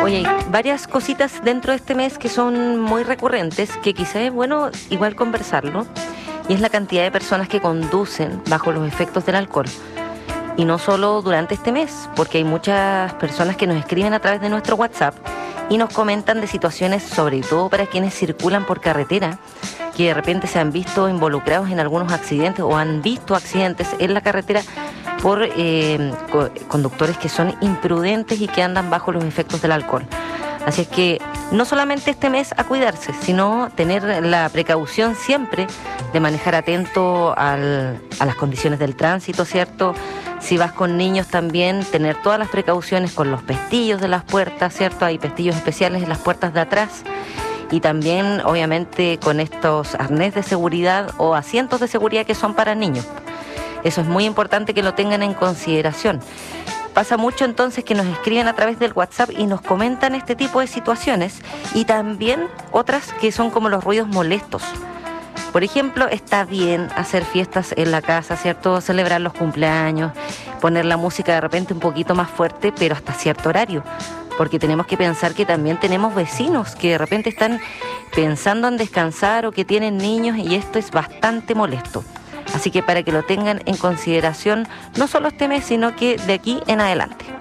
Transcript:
Oye, hay varias cositas dentro de este mes que son muy recurrentes, que quizás es bueno igual conversarlo, y es la cantidad de personas que conducen bajo los efectos del alcohol. Y no solo durante este mes, porque hay muchas personas que nos escriben a través de nuestro WhatsApp y nos comentan de situaciones, sobre todo para quienes circulan por carretera, que de repente se han visto involucrados en algunos accidentes o han visto accidentes en la carretera por conductores que son imprudentes y que andan bajo los efectos del alcohol. Así es que no solamente este mes a cuidarse, sino tener la precaución siempre de manejar atento a las condiciones del tránsito, ¿cierto? Si vas con niños también, tener todas las precauciones con los pestillos de las puertas, ¿cierto? Hay pestillos especiales en las puertas de atrás. Y también, obviamente, con estos arnés de seguridad o asientos de seguridad que son para niños. Eso es muy importante que lo tengan en consideración. Pasa mucho entonces que nos escriben a través del WhatsApp y nos comentan este tipo de situaciones y también otras que son como los ruidos molestos. Por ejemplo, está bien hacer fiestas en la casa, ¿cierto? Celebrar los cumpleaños, poner la música de repente un poquito más fuerte, pero hasta cierto horario. Porque tenemos que pensar que también tenemos vecinos que de repente están pensando en descansar o que tienen niños y esto es bastante molesto. Así que para que lo tengan en consideración, no solo este mes, sino que de aquí en adelante.